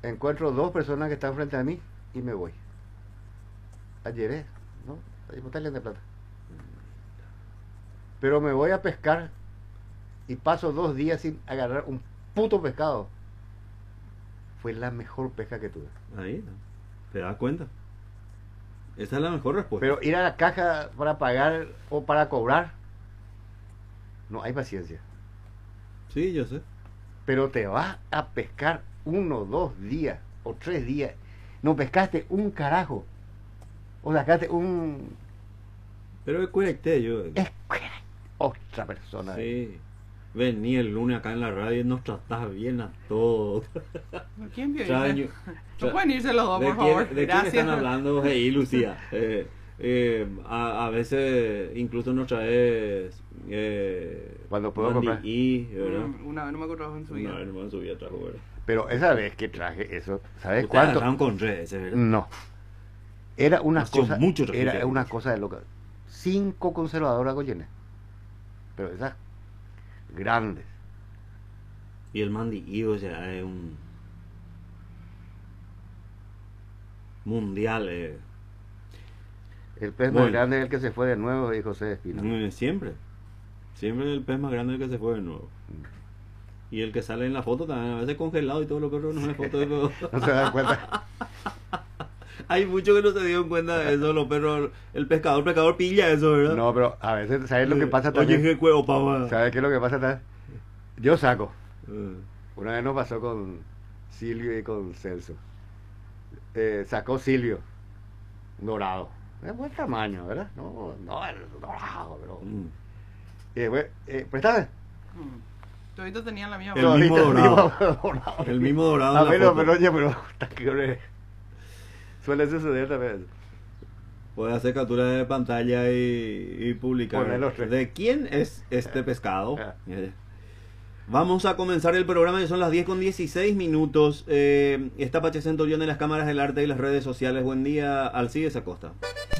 encuentro dos personas que están frente a mí y me voy. Ayer, ¿no? Ahí botarle de plata. Pero me voy a pescar y paso 2 días sin agarrar un puto pescado. Fue la mejor pesca que tuve. Ahí, ¿no? ¿Te das cuenta? Esa es la mejor respuesta. Pero ir a la caja para pagar o para cobrar, no hay paciencia. Sí, yo sé. Pero te vas a pescar 1, 2 días o 3 días. No pescaste un carajo. O sacaste un... Pero es correcto, yo. Es otra persona. Sí. Vení el lunes acá en la radio y nos tratás bien a todos. ¿Quién vio Extraño. eso? No pueden irse los dos, por favor. ¿De quién Gracias. están hablando? Hey, Lucía. A veces incluso nos traes Cuando puedo comprar. ¿verdad? Una vez no me acuerdo en su vida. Una vez no me subí a trajo, ¿verdad? Pero esa vez que traje eso, ¿sabes Ustedes cuánto? agarraron con redes, ¿verdad? No. Era una Nació cosa, mucho trafique. era una cosa de loca. 5 conservadoras Goyenes. Pero esas grandes. Y el mandillo, o sea, es un mundial. El pez Bueno. más grande es el que se fue de nuevo, dijo José Espino. Siempre. Siempre el pez más grande es el que se fue de nuevo. Y el que sale en la foto también, a veces congelado y todo lo que no es foto de No se dan cuenta. Hay muchos que no se dieron cuenta de eso, los perros, el pescador pilla eso, ¿verdad? No, pero a veces, ¿sabes lo que pasa Oye, también? qué cuevo, papá. ¿Sabes qué es lo que pasa también? Yo saco. Una vez nos pasó con Silvio y con Celso. Sacó Silvio, dorado. Es buen tamaño, ¿verdad? No, el dorado, pero... Y después, préstame. Todito tenían la misma El voz. mismo dorado. dorado. El mismo dorado. A en la ver, foto. pero oye, pero hasta que hora suele suceder también. Puedes hacer captura de pantalla y publicar. Poner los tres. ¿De quién es este pescado? Ah. Vamos a comenzar el programa, ya son las 10:16. Está Pache Centurión en las cámaras del arte y las redes sociales. Buen día, Alcides Acosta.